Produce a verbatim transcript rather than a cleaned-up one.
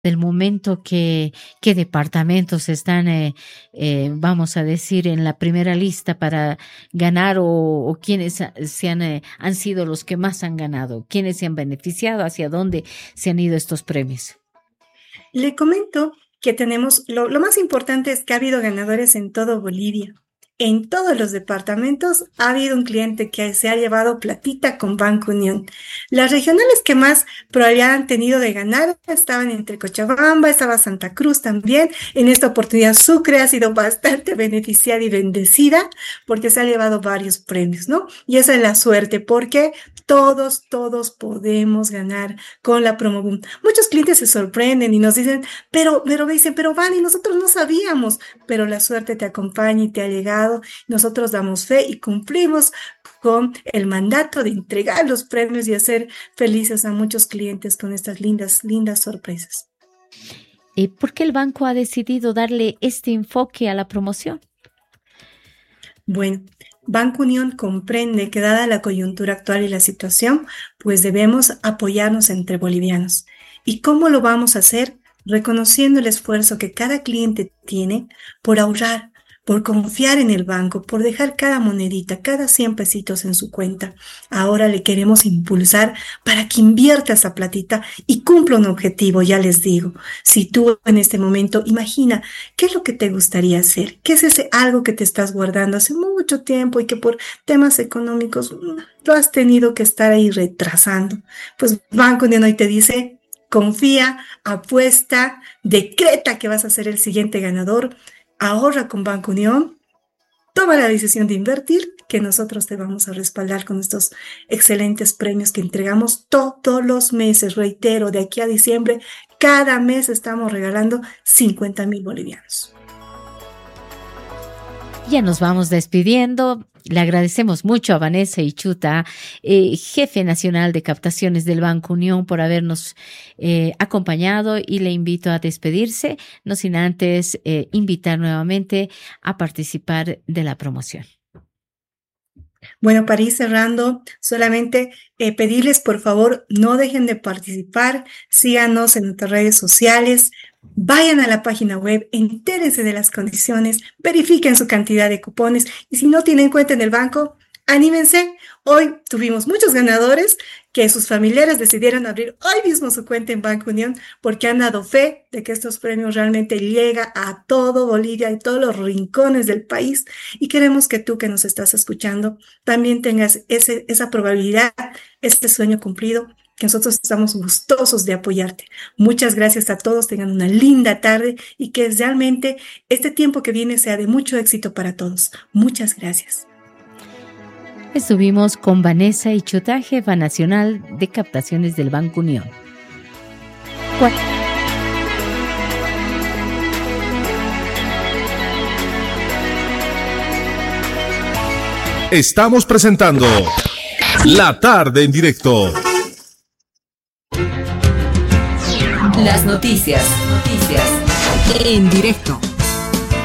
del momento que, que departamentos están, eh, eh, vamos a decir, en la primera lista para ganar o, o quienes se han, eh, han sido los que más han ganado, quienes se han beneficiado, hacia dónde se han ido estos premios? Le comento que tenemos, lo, lo más importante es que ha habido ganadores en todo Bolivia. En todos los departamentos ha habido un cliente que se ha llevado platita con Banco Unión. Las regionales que más probabilidad han tenido de ganar estaban entre Cochabamba, estaba Santa Cruz también. En esta oportunidad Sucre ha sido bastante beneficiada y bendecida porque se ha llevado varios premios, ¿no? Y esa es la suerte porque todos, todos podemos ganar con la Promoboom. Muchos clientes se sorprenden y nos dicen, pero, pero me dicen, pero Vani, nosotros no sabíamos, pero la suerte te acompaña y te ha llegado. Nosotros damos fe y cumplimos con el mandato de entregar los premios y hacer felices a muchos clientes con estas lindas, lindas sorpresas. ¿Y por qué el banco ha decidido darle este enfoque a la promoción? Bueno, Banco Unión comprende que dada la coyuntura actual y la situación, pues debemos apoyarnos entre bolivianos. ¿Y cómo lo vamos a hacer? Reconociendo el esfuerzo que cada cliente tiene por ahorrar, por confiar en el banco, por dejar cada monedita, cada cien pesitos en su cuenta. Ahora le queremos impulsar para que invierta esa platita y cumpla un objetivo, ya les digo. Si tú en este momento, imagina, ¿qué es lo que te gustaría hacer? ¿Qué es ese algo que te estás guardando hace mucho tiempo y que por temas económicos lo has tenido que estar ahí retrasando? Pues Banco Unión hoy te dice, confía, apuesta, decreta que vas a ser el siguiente ganador. Ahorra con Banco Unión, toma la decisión de invertir, que nosotros te vamos a respaldar con estos excelentes premios que entregamos todos los meses. Reitero, de aquí a diciembre, cada mes estamos regalando cincuenta mil bolivianos. Ya nos vamos despidiendo. Le agradecemos mucho a Vanessa Ichuta, eh, jefe nacional de captaciones del Banco Unión, por habernos eh, acompañado, y le invito a despedirse, no sin antes eh, invitar nuevamente a participar de la promoción. Bueno, para ir cerrando, solamente eh, pedirles, por favor, no dejen de participar, síganos en nuestras redes sociales, vayan a la página web, entérense de las condiciones, verifiquen su cantidad de cupones y si no tienen cuenta en el banco, anímense. Hoy tuvimos muchos ganadores que sus familiares decidieron abrir hoy mismo su cuenta en Banco Unión porque han dado fe de que estos premios realmente llegan a todo Bolivia y todos los rincones del país, y queremos que tú que nos estás escuchando también tengas ese, esa probabilidad, este sueño cumplido, que nosotros estamos gustosos de apoyarte. Muchas gracias a todos, tengan una linda tarde y que realmente este tiempo que viene sea de mucho éxito para todos. Muchas gracias. Estuvimos con Vanessa Ichuta, jefa nacional de captaciones del Banco Unión. ¿Cuál? Estamos presentando La Tarde en Directo. Las noticias, noticias en directo.